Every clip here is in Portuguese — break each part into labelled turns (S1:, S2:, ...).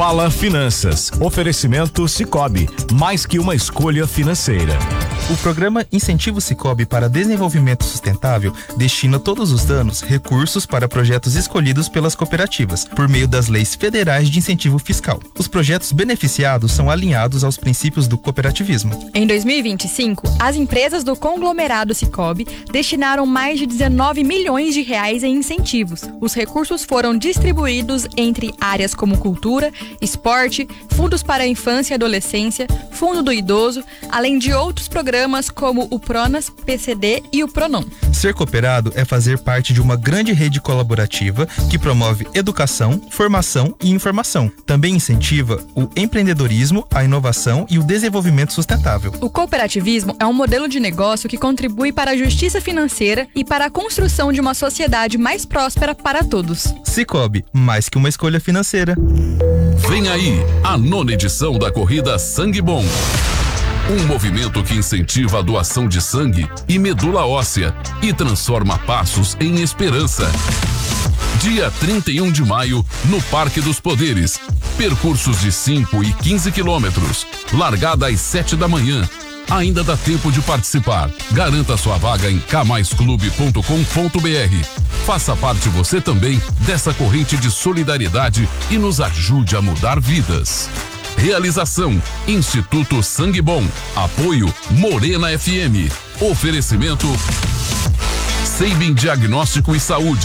S1: Fala Finanças. Oferecimento Sicoob, mais que uma escolha financeira.
S2: O programa Incentivo Sicoob para Desenvolvimento Sustentável destina todos os anos recursos para projetos escolhidos pelas cooperativas, por meio das leis federais de incentivo fiscal. Os projetos beneficiados são alinhados aos princípios do cooperativismo.
S3: Em 2025, as empresas do conglomerado Sicoob destinaram mais de 19 milhões de reais em incentivos. Os recursos foram distribuídos entre áreas como cultura, esporte, fundos para a infância e adolescência, fundo do idoso, além de outros programas como o Pronas, PCD e o Pronon.
S2: Ser cooperado é fazer parte de uma grande rede colaborativa que promove educação, formação e informação. Também incentiva o empreendedorismo, a inovação e o desenvolvimento sustentável.
S3: O cooperativismo é um modelo de negócio que contribui para a justiça financeira e para a construção de uma sociedade mais próspera para todos.
S2: Sicoob, mais que uma escolha financeira.
S4: Vem aí a 9ª edição da corrida Sangue Bom. Um movimento que incentiva a doação de sangue e medula óssea e transforma passos em esperança. Dia 31 de maio, no Parque dos Poderes. Percursos de 5 e 15 quilômetros. Largada às 7 da manhã. Ainda dá tempo de participar. Garanta sua vaga em kmaisclube.com.br. Faça parte você também dessa corrente de solidariedade e nos ajude a mudar vidas. Realização: Instituto Sangue Bom. Apoio: Morena FM. Oferecimento: Seibin Diagnóstico e Saúde.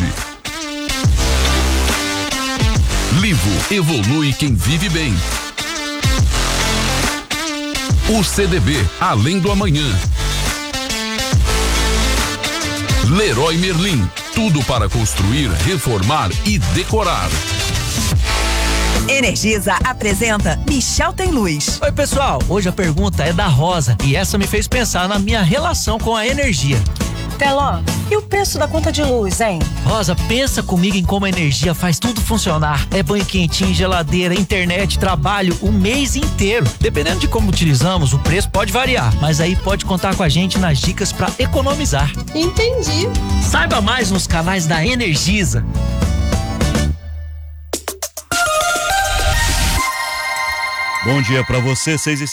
S4: Livo, evolui quem vive bem. O CDB, além do amanhã. Leroy Merlin, tudo para construir, reformar e decorar.
S5: Energisa apresenta Michel Tem Luz.
S6: Oi pessoal, hoje a pergunta é da Rosa e essa me fez pensar na minha relação com a energia.
S7: Teló, e o preço da conta de luz, hein?
S6: Rosa, pensa comigo em como a energia faz tudo funcionar. É banho quentinho, geladeira, internet, trabalho, o mês inteiro. Dependendo de como utilizamos, o preço pode variar, mas aí pode contar com a gente nas dicas para economizar.
S7: Entendi.
S6: Saiba mais nos canais da Energisa.
S8: Bom dia para você,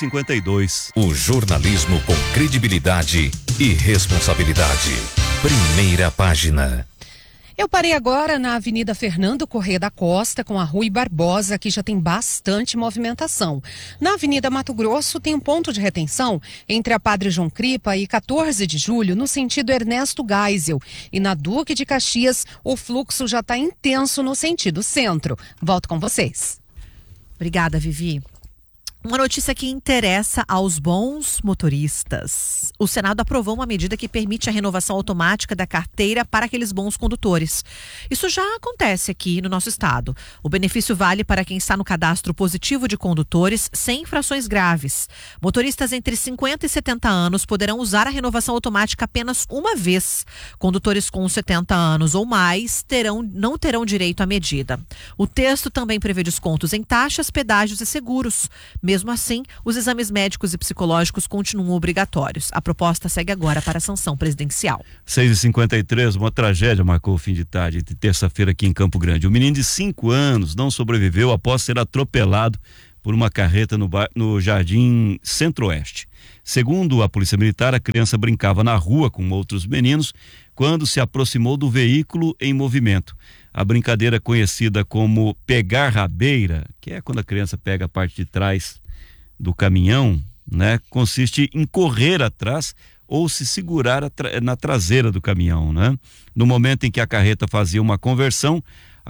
S8: 6h52.
S1: O jornalismo com credibilidade e responsabilidade. Primeira página.
S9: Eu parei agora na Avenida Fernando Corrêa da Costa com a Rui Barbosa, que já tem bastante movimentação. Na Avenida Mato Grosso tem um ponto de retenção entre a Padre João Cripa e 14 de julho, no sentido Ernesto Geisel. E na Duque de Caxias, o fluxo já está intenso no sentido centro. Volto com vocês.
S10: Obrigada, Vivi. Uma notícia que interessa aos bons motoristas. O Senado aprovou uma medida que permite a renovação automática da carteira para aqueles bons condutores. Isso já acontece aqui no nosso estado. O benefício vale para quem está no cadastro positivo de condutores sem infrações graves. Motoristas entre 50 e 70 anos poderão usar a renovação automática apenas uma vez. Condutores com 70 anos ou mais não terão direito à medida. O texto também prevê descontos em taxas, pedágios e seguros. Mesmo assim, os exames médicos e psicológicos continuam obrigatórios. A proposta segue agora para a sanção presidencial.
S8: 6h53, uma tragédia marcou o fim de tarde de terça-feira aqui em Campo Grande. Um menino de 5 anos não sobreviveu após ser atropelado por uma carreta no Jardim Centro-Oeste. Segundo a Polícia Militar, a criança brincava na rua com outros meninos quando se aproximou do veículo em movimento. A brincadeira conhecida como pegar rabeira, que é quando a criança pega a parte de trás do caminhão, né, consiste em correr atrás ou se segurar na traseira do caminhão, né? No momento em que a carreta fazia uma conversão,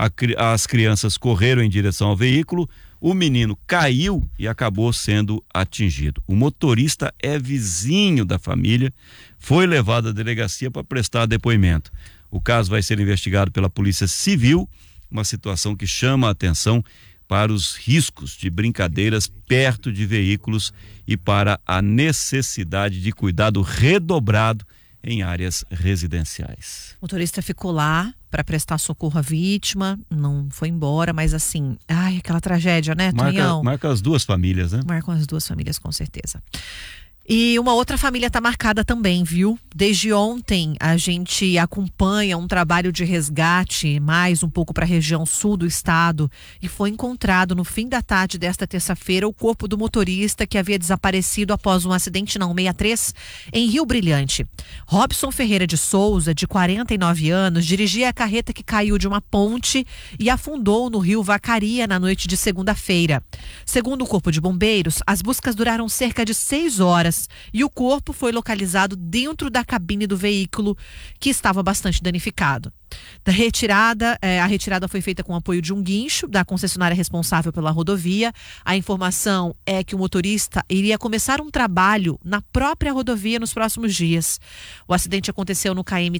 S8: as crianças correram em direção ao veículo, o menino caiu e acabou sendo atingido. O motorista é vizinho da família, foi levado à delegacia para prestar depoimento. O caso vai ser investigado pela Polícia Civil, uma situação que chama a atenção para os riscos de brincadeiras perto de veículos e para a necessidade de cuidado redobrado em áreas residenciais.
S10: O motorista ficou lá para prestar socorro à vítima, não foi embora, mas assim, aquela tragédia, né, Tonhão?
S8: Marca as duas famílias, né?
S10: Marcam as duas famílias, com certeza. E uma outra família está marcada também, viu? Desde ontem a gente acompanha um trabalho de resgate mais um pouco para a região sul do estado e foi encontrado no fim da tarde desta terça-feira o corpo do motorista que havia desaparecido após um acidente na 163 em Rio Brilhante. Robson Ferreira de Souza, de 49 anos, dirigia a carreta que caiu de uma ponte e afundou no rio Vacaria na noite de segunda-feira. Segundo o Corpo de Bombeiros, as buscas duraram cerca de 6 horas. E o corpo foi localizado dentro da cabine do veículo, que estava bastante danificado. A retirada foi feita com o apoio de um guincho da concessionária responsável pela rodovia. A informação é que o motorista iria começar um trabalho na própria rodovia nos próximos dias. O acidente aconteceu no KM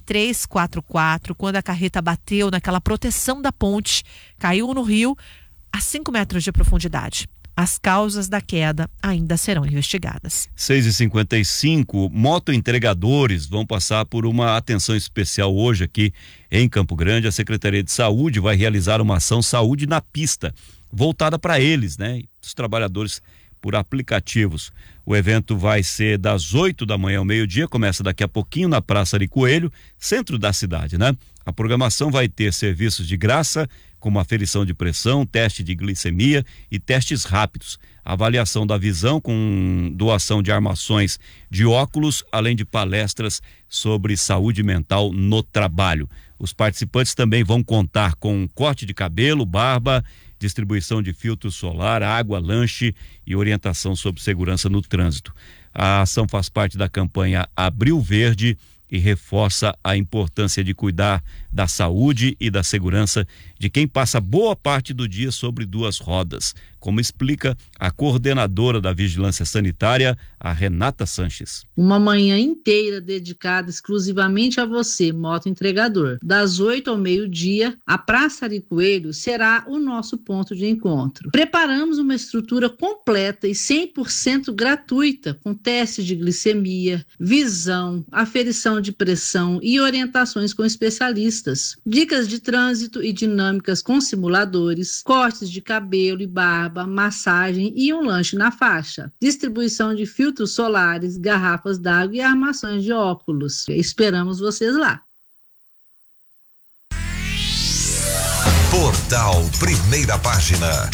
S10: 344, quando a carreta bateu naquela proteção da ponte, caiu no rio a 5 metros de profundidade. As causas da queda ainda serão investigadas.
S8: 6h55, motoentregadores vão passar por uma atenção especial hoje aqui em Campo Grande. A Secretaria de Saúde vai realizar uma ação Saúde na Pista, voltada para eles, né? Os trabalhadores por aplicativos. O evento vai ser das 8 da manhã ao meio-dia, começa daqui a pouquinho na Praça de Coelho, centro da cidade, né? A programação vai ter serviços de graça, como aferição de pressão, teste de glicemia e testes rápidos, avaliação da visão com doação de armações de óculos, além de palestras sobre saúde mental no trabalho. Os participantes também vão contar com corte de cabelo, barba, distribuição de filtro solar, água, lanche e orientação sobre segurança no trânsito. A ação faz parte da campanha Abril Verde e reforça a importância de cuidar da saúde e da segurança de quem passa boa parte do dia sobre 2 rodas, como explica a coordenadora da Vigilância Sanitária, a Renata Sanches.
S11: Uma manhã inteira dedicada exclusivamente a você, motoentregador. Das 8 ao meio-dia, a Praça de Coelho será o nosso ponto de encontro. Preparamos uma estrutura completa e 100% gratuita, com testes de glicemia, visão, aferição de pressão e orientações com especialistas, dicas de trânsito e dinâmicas com simuladores, cortes de cabelo e barba, massagem e um lanche na faixa, distribuição de filtros solares, garrafas d'água e armações de óculos. Esperamos vocês lá.
S12: Portal Primeira Página.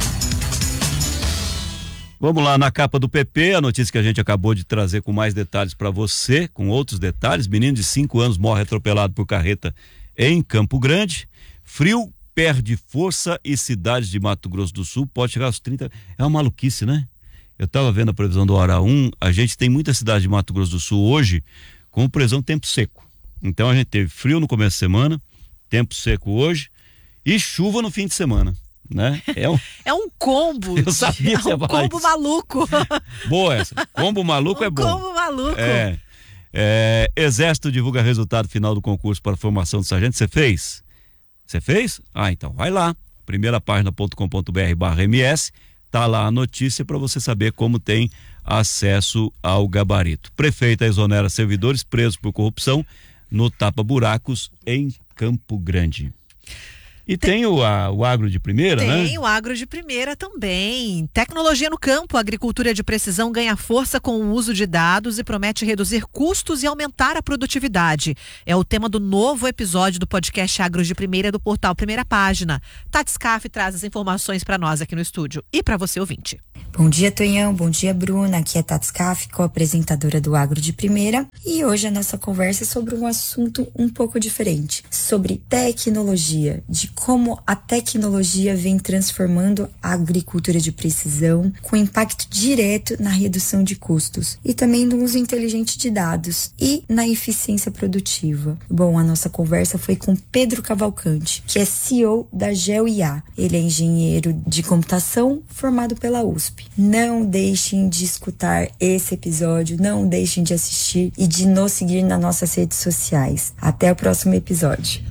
S8: Vamos lá, na capa do PP, a notícia que a gente acabou de trazer com mais detalhes para você, com outros detalhes. Menino de 5 anos morre atropelado por carreta em Campo Grande. Frio perde força e cidades de Mato Grosso do Sul pode chegar aos 30. É uma maluquice, né? Eu estava vendo a previsão do Hora 1, a gente tem muita cidade de Mato Grosso do Sul hoje com previsão de tempo seco. Então a gente teve frio no começo de semana, tempo seco hoje e chuva no fim de semana. Né? É um
S10: combo.
S8: Eu sabia que
S10: é um combo maluco.
S8: Boa essa. Combo maluco é bom.
S10: Combo maluco.
S8: Exército divulga resultado final do concurso para a formação do sargento. Você fez? Você fez? Então vai lá. primeirapagina.com.br/ms. Tá lá a notícia para você saber como tem acesso ao gabarito. Prefeita exonera servidores presos por corrupção no tapa-buracos em Campo Grande. E tem o agro de primeira, né?
S10: Tem o agro de primeira também. Tecnologia no campo, a agricultura de precisão ganha força com o uso de dados e promete reduzir custos e aumentar a produtividade. É o tema do novo episódio do podcast Agro de Primeira do portal Primeira Página. Tati Scaff traz as informações para nós aqui no estúdio e para você ouvinte.
S13: Bom dia, Tonhão. Bom dia, Bruna. Aqui é Tati Scaff, co-apresentadora do Agro de Primeira. E hoje a nossa conversa é sobre um assunto um pouco diferente. Sobre tecnologia, de como a tecnologia vem transformando a agricultura de precisão com impacto direto na redução de custos e também no uso inteligente de dados e na eficiência produtiva. Bom, a nossa conversa foi com Pedro Cavalcante, que é CEO da GeoIA. Ele é engenheiro de computação formado pela USP. Não deixem de escutar esse episódio, não deixem de assistir e de nos seguir nas nossas redes sociais. Até o próximo episódio.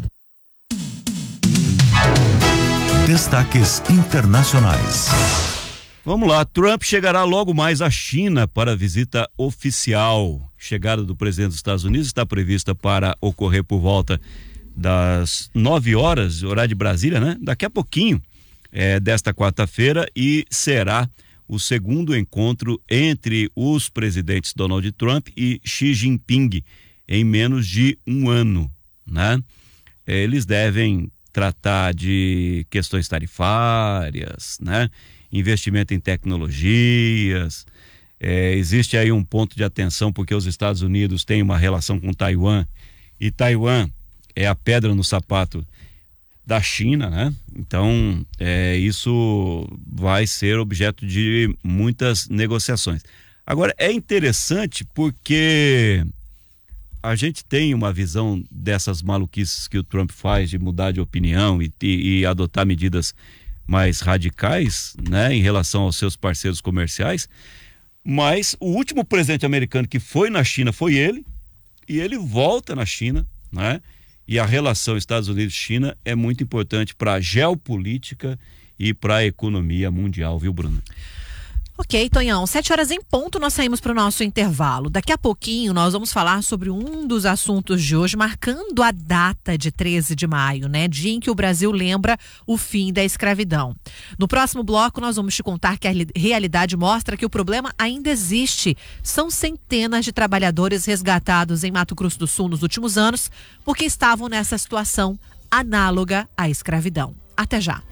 S12: Destaques internacionais.
S8: Vamos lá, Trump chegará logo mais à China para visita oficial. Chegada do presidente dos Estados Unidos está prevista para ocorrer por volta das 9 horas, horário de Brasília, né? Daqui a pouquinho, desta quarta-feira, e será o segundo encontro entre os presidentes Donald Trump e Xi Jinping em menos de um ano, né? Eles devem tratar de questões tarifárias, né? Investimento em tecnologias. Existe aí um ponto de atenção porque os Estados Unidos têm uma relação com Taiwan e Taiwan é a pedra no sapato da China, né? Então, isso vai ser objeto de muitas negociações. Agora, é interessante porque a gente tem uma visão dessas maluquices que o Trump faz de mudar de opinião e adotar medidas mais radicais, né, em relação aos seus parceiros comerciais, mas o último presidente americano que foi na China foi ele, e ele volta na China, né? E a relação Estados Unidos-China é muito importante para a geopolítica e para a economia mundial, viu, Bruno?
S10: Ok, Tonhão, 7h em ponto, nós saímos para o nosso intervalo. Daqui a pouquinho nós vamos falar sobre um dos assuntos de hoje, marcando a data de 13 de maio, né? Dia em que o Brasil lembra o fim da escravidão. No próximo bloco nós vamos te contar que a realidade mostra que o problema ainda existe. São centenas de trabalhadores resgatados em Mato Grosso do Sul nos últimos anos porque estavam nessa situação análoga à escravidão. Até já.